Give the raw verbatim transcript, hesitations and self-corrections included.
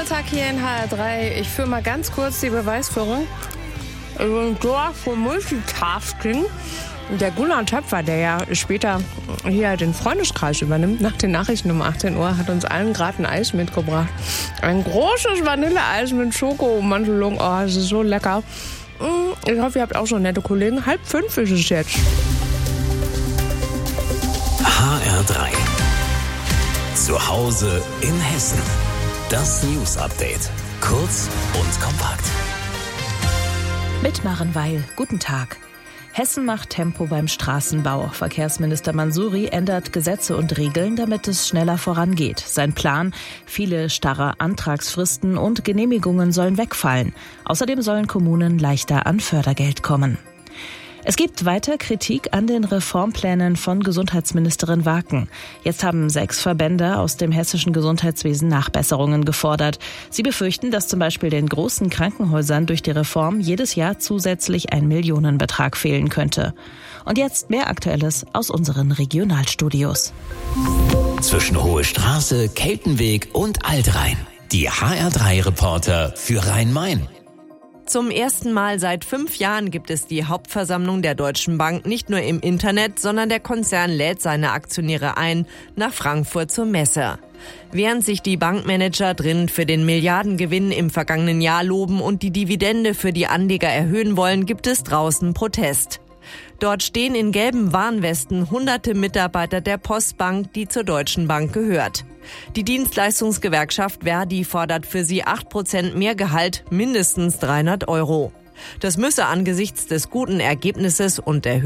Nachmittag hier in H R drei. Ich führe mal ganz kurz die Beweisführung. Ein Tor für Multitasking. Der Gunnar Töpfer, der ja später hier den Freundeskreis übernimmt, nach den Nachrichten um achtzehn Uhr, hat uns allen gerade ein Eis mitgebracht. Ein großes Vanilleeis mit Schokomandelung. Oh, es ist so lecker. Ich hoffe, ihr habt auch so nette Kollegen. Halb fünf ist es jetzt. H R drei. Zu Hause in Hessen. Das News Update. Kurz und kompakt. Mitmachen, weil. Guten Tag. Hessen macht Tempo beim Straßenbau. Verkehrsminister Mansouri ändert Gesetze und Regeln, damit es schneller vorangeht. Sein Plan: viele starre Antragsfristen und Genehmigungen sollen wegfallen. Außerdem sollen Kommunen leichter an Fördergeld kommen. Es gibt weiter Kritik an den Reformplänen von Gesundheitsministerin Waken. Jetzt haben sechs Verbände aus dem hessischen Gesundheitswesen Nachbesserungen gefordert. Sie befürchten, dass zum Beispiel den großen Krankenhäusern durch die Reform jedes Jahr zusätzlich ein Millionenbetrag fehlen könnte. Und jetzt mehr Aktuelles aus unseren Regionalstudios. Zwischen Hohe Straße, Keltenweg und Altrhein. Die H R drei Reporter für Rhein-Main. Zum ersten Mal seit fünf Jahren gibt es die Hauptversammlung der Deutschen Bank nicht nur im Internet, sondern der Konzern lädt seine Aktionäre ein nach Frankfurt zur Messe. Während sich die Bankmanager drin für den Milliardengewinn im vergangenen Jahr loben und die Dividende für die Anleger erhöhen wollen, gibt es draußen Protest. Dort stehen in gelben Warnwesten hunderte Mitarbeiter der Postbank, die zur Deutschen Bank gehört. Die Dienstleistungsgewerkschaft Verdi fordert für sie acht Prozent mehr Gehalt, mindestens dreihundert Euro. Das müsse angesichts des guten Ergebnisses und der